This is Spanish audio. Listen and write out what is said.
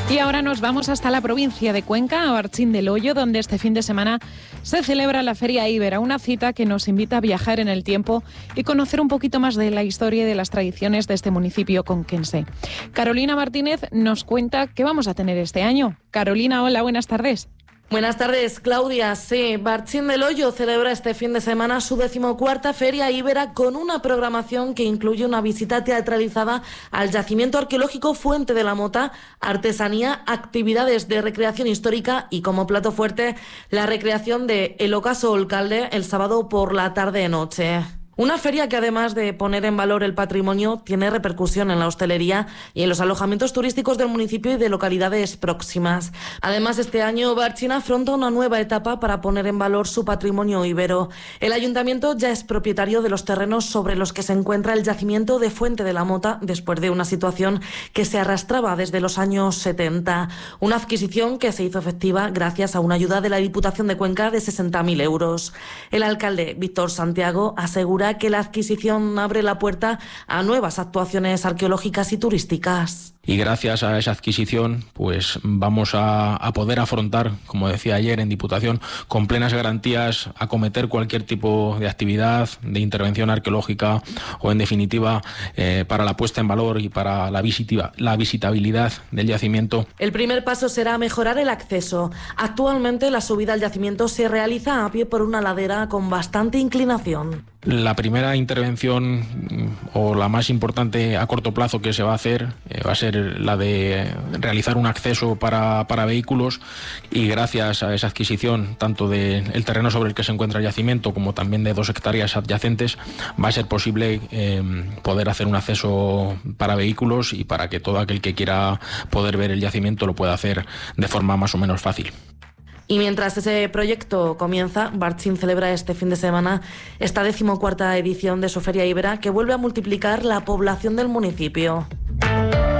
Y ahora nos vamos hasta la provincia de Cuenca, a Barcín del Hoyo, donde este fin de semana se celebra la Feria Ibera, una cita que nos invita a viajar en el tiempo y conocer un poquito más de la historia y de las tradiciones de este municipio conquense. Carolina Martínez nos cuenta qué vamos a tener este año. Carolina, hola, buenas tardes. Buenas tardes, Claudia. Sí, Barcín del Hoyo celebra este fin de semana su 14ª Feria Ibera con una programación que incluye una visita teatralizada al yacimiento arqueológico Fuente de la Mota, artesanía, actividades de recreación histórica y como plato fuerte la recreación de El Ocaso Alcalde el sábado por la tarde-noche. Una feria que además de poner en valor el patrimonio tiene repercusión en la hostelería y en los alojamientos turísticos del municipio y de localidades próximas. Además, este año Barcín afronta una nueva etapa para poner en valor su patrimonio ibero. El ayuntamiento ya es propietario de los terrenos sobre los que se encuentra el yacimiento de Fuente de la Mota después de una situación que se arrastraba desde los años 70. Una adquisición que se hizo efectiva gracias a una ayuda de la Diputación de Cuenca de 60.000 euros. El alcalde Víctor Santiago asegura que la adquisición abre la puerta a nuevas actuaciones arqueológicas y turísticas. Y gracias a esa adquisición, pues vamos a poder afrontar, como decía ayer en Diputación, con plenas garantías acometer cualquier tipo de actividad, de intervención arqueológica o, en definitiva, para la puesta en valor y para la visitabilidad del yacimiento. El primer paso será mejorar el acceso. Actualmente la subida al yacimiento se realiza a pie por una ladera con bastante inclinación. La primera intervención o la más importante a corto plazo que se va a hacer va a ser la de realizar un acceso para vehículos, y gracias a esa adquisición tanto del terreno sobre el que se encuentra el yacimiento como también de 2 hectáreas adyacentes va a ser posible poder hacer un acceso para vehículos y para que todo aquel que quiera poder ver el yacimiento lo pueda hacer de forma más o menos fácil. Y mientras ese proyecto comienza, Barcín celebra este fin de semana esta 14ª edición de su Feria Ibera, que vuelve a multiplicar la población del municipio.